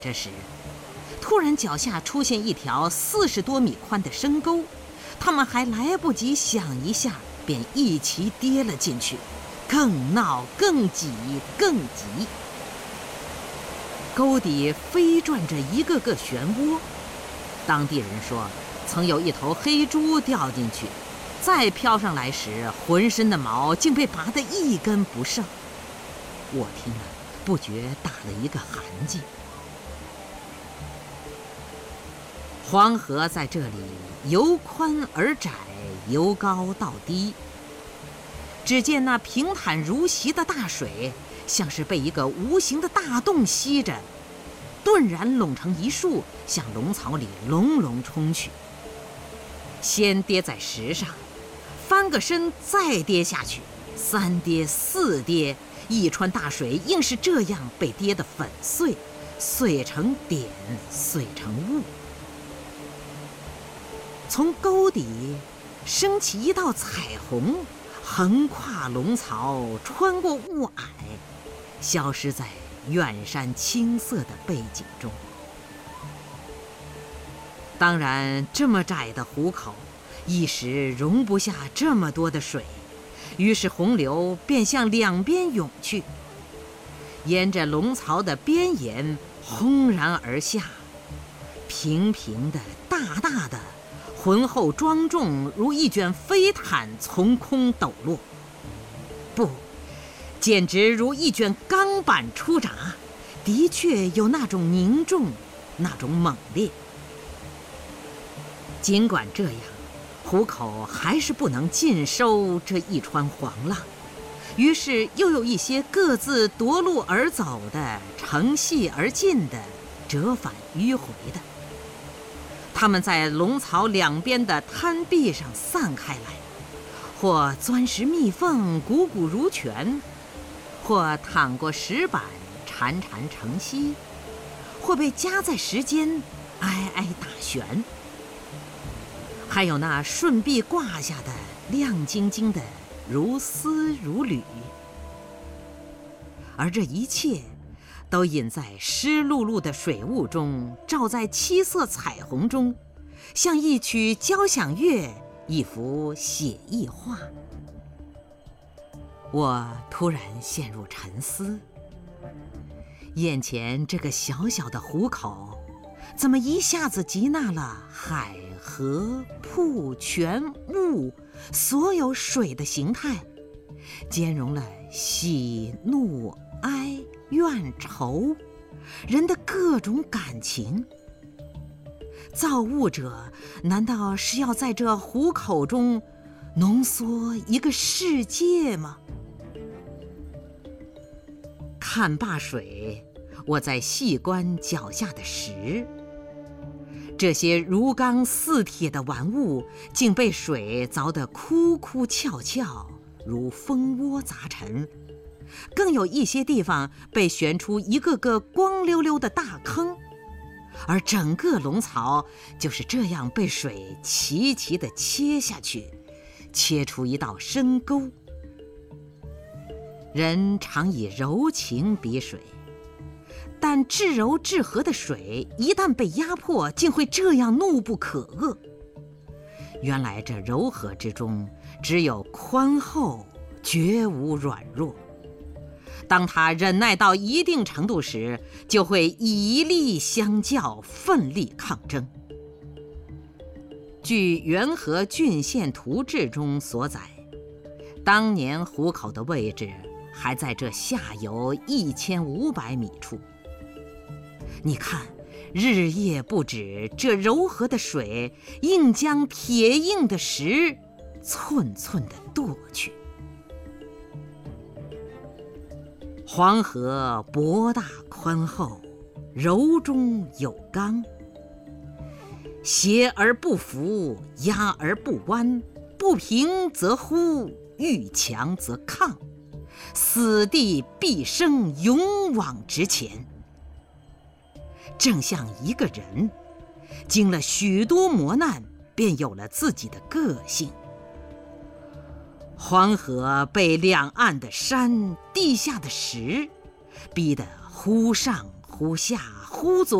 这时，突然脚下出现一条40多米宽的深沟，他们还来不及想一下，便一齐跌了进去，更闹更挤更急。沟底飞转着一个个漩涡，当地人说，曾有一头黑猪掉进去，再飘上来时，浑身的毛竟被拔得一根不剩。我听了，不觉打了一个寒噤。黄河在这里由宽而窄，由高到低。只见那平坦如席的大水，像是被一个无形的大洞吸着，顿然拢成一束，向龙槽里隆隆冲去。先跌在石上，翻个身再跌下去，3跌4跌，一川大水硬是这样被跌得粉碎，碎成点，碎成雾。从沟底升起一道彩虹，横跨龙槽，穿过雾霭，消失在远山青色的背景中。当然，这么窄的湖口，一时容不下这么多的水，于是洪流便向两边涌去，沿着龙槽的边沿轰然而下，平平的、大大的，浑厚庄重，如一卷飞毯从空抖落。不，简直如一卷钢板出闸，的确有那种凝重，那种猛烈。尽管这样，湖口还是不能尽收这一川黄浪，于是又有一些各自夺路而走的，乘隙而进的，折返迂回的。他们在龙槽两边的滩壁上散开来，或钻石密缝，汩汩如泉，或淌过石板，潺潺成溪，或被夹在石间，挨挨打旋。还有那顺臂挂下的亮晶晶的，如丝如缕。而这一切都隐在湿漉漉的水雾中，照在七色彩虹中，像一曲交响乐，一幅写意画。我突然陷入沉思，眼前这个小小的湖口，怎么一下子集纳了海、河、瀑、泉、雾所有水的形态，兼容了喜、怒、哀、怨、愁，人的各种感情。造物者难道是要在这湖口中浓缩一个世界吗？看罢水，我在细观脚下的石，这些如钢似铁的玩物，竟被水凿得枯枯翘翘，如蜂窝杂陈。更有一些地方被旋出一个个光溜溜的大坑，而整个龙槽就是这样被水齐齐地切下去，切出一道深沟。人常以柔情比水，但至柔至和的水一旦被压迫，竟会这样怒不可遏。原来这柔和之中只有宽厚，绝无软弱。当他忍耐到一定程度时，就会以力相较，奋力抗争。据《元和郡县图志》中所载，当年湖口的位置还在这下游1500米处。你看，日夜不止，这柔和的水硬将铁硬的石寸寸地剁去。黄河博大宽厚，柔中有刚，斜而不扶，压而不弯，不平则忽，遇强则抗，死地必生，勇往直前。正像一个人，经了许多磨难，便有了自己的个性。黄河被两岸的山、地下的石逼得忽上忽下，忽忽左